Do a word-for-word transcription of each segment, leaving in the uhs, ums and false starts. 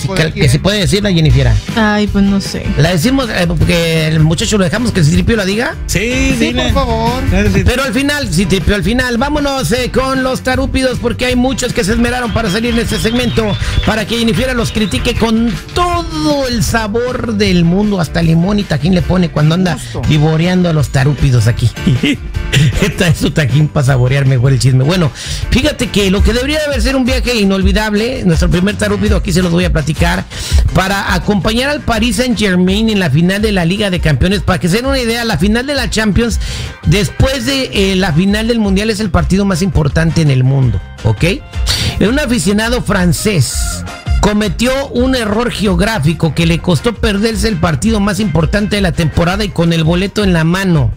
que, que se puede decir la Jennifer. Ay, pues no sé. La decimos eh, porque el muchacho lo dejamos que el Citripio la diga. Sí, Sí, dile. por favor. Pero al final, Citripio, al final, vámonos eh, con los tarúpidos porque hay muchos que se esmeraron para salir en este segmento para que Jennifer los critique con todo el sabor del mundo, hasta limón y tajín le pone cuando anda Justo. vivoreando a los tarúpidos aquí. Esta es su tajín para saborear mejor el chisme. Bueno, fíjate que lo que debería de haber sido un viaje inolvidable, nuestro primer tarúpido, aquí se los voy a platicar, para acompañar al Paris Saint-Germain en la final de la Liga de Campeones. Para que se den una idea, la final de la Champions, después de eh, la final del Mundial, es el partido más importante en el mundo, ¿ok? Un aficionado francés cometió un error geográfico que le costó perderse el partido más importante de la temporada, y con el boleto en la mano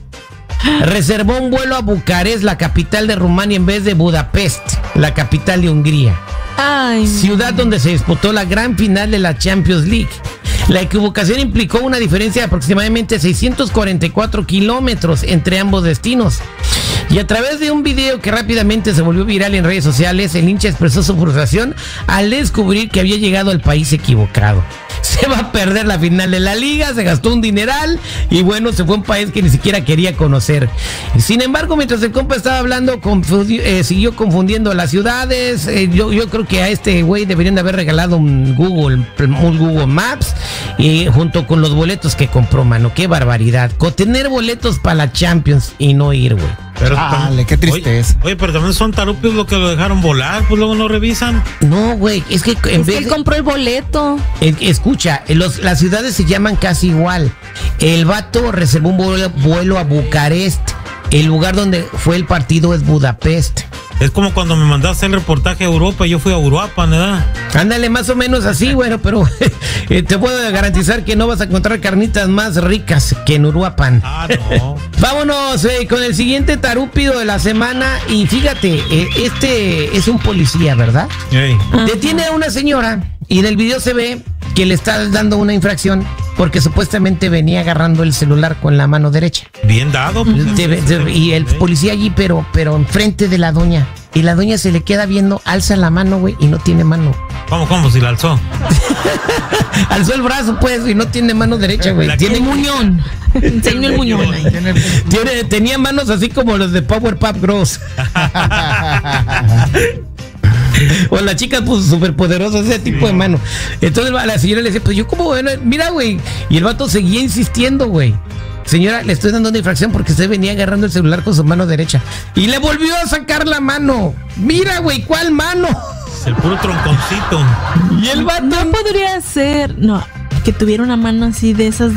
reservó un vuelo a Bucarest, la capital de Rumania, en vez de Budapest, la capital de Hungría, Ay, ciudad donde se disputó la gran final de la Champions League. La equivocación implicó una diferencia de aproximadamente seiscientos cuarenta y cuatro kilómetros entre ambos destinos. Y a través de un video que rápidamente se volvió viral en redes sociales, el hincha expresó su frustración al descubrir que había llegado al país equivocado. Se va a perder la final de la liga, se gastó un dineral y bueno, se fue a un país que ni siquiera quería conocer. Sin embargo, mientras el compa estaba hablando, confundi- eh, siguió confundiendo las ciudades. Eh, yo, yo creo que a este güey deberían de haber regalado un Google, un Google Maps, y junto con los boletos que compró, mano. Qué barbaridad. Con tener boletos para la Champions y no ir, güey. Pero Dale, qué tristeza. Oye, oye, pero también son tarupios los que lo dejaron volar, pues luego no revisan. No, güey, es que en es que vez él de- compró el boleto. Eh, Escucha, los, las ciudades se llaman casi igual. El vato reservó un vuelo, vuelo a Bucarest. El lugar donde fue el partido es Budapest. Es como cuando me mandaste el reportaje a Europa y yo fui a Uruapan, ¿verdad? Ándale, más o menos así, bueno, pero eh, te puedo garantizar que no vas a encontrar carnitas más ricas que en Uruapan. Ah, no. Vámonos eh, con el siguiente tarúpido de la semana. Y fíjate, eh, este es un policía, ¿verdad? Ey. Detiene a una señora y en el video se ve que le está dando una infracción porque supuestamente venía agarrando el celular con la mano derecha. Bien dado. Pues, Te ve- te- y el policía allí, pero, pero enfrente de la doña. Y la doña se le queda viendo, alza la mano, güey, y no tiene mano. ¿Cómo, cómo? Si la alzó. Alzó el brazo, pues, y no tiene mano derecha, güey. La Tiene El muñón. Enseño el muñón ahí. Tiene- Tiene, tenía manos así como los de Powerpuff Girls. O las chicas pues súper poderosas, ese tipo de mano. Entonces a la señora le decía, pues yo como, bueno, mira, güey. Y el vato seguía insistiendo, güey. Señora, le estoy dando una infracción porque usted venía agarrando el celular con su mano derecha. Y le volvió a sacar la mano. Mira, güey, ¿cuál mano? Es el puro tronconcito. Y el vato No podría ser, no, que tuviera una mano así de esas